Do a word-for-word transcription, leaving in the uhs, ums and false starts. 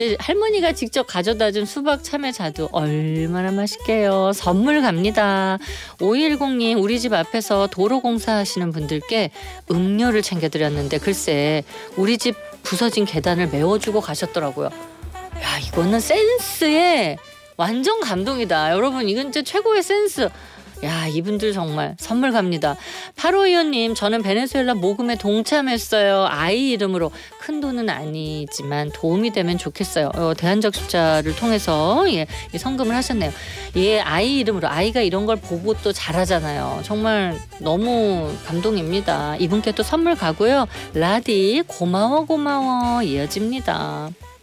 할머니가 직접 가져다준 수박 참외 자두 얼마나 맛있게요. 선물 갑니다. 오이일공님 우리 집 앞에서 도로 공사하시는 분들께 음료를 챙겨드렸는데 글쎄 우리 집 부서진 계단을 메워주고 가셨더라고요. 야 이거는 센스에 완전 감동이다. 여러분 이건 진짜 최고의 센스. 야 이분들 정말 선물 갑니다. 팔오이오님 저는 베네수엘라 모금에 동참했어요. 아이 이름으로. 큰 돈은 아니지만 도움이 되면 좋겠어요. 어, 대한적십자를 통해서 예, 예, 성금을 하셨네요. 예, 아이 이름으로. 아이가 이런 걸 보고 또 잘하잖아요. 정말 너무 감동입니다. 이분께 또 선물 가고요. 라디 고마워 고마워 이어집니다.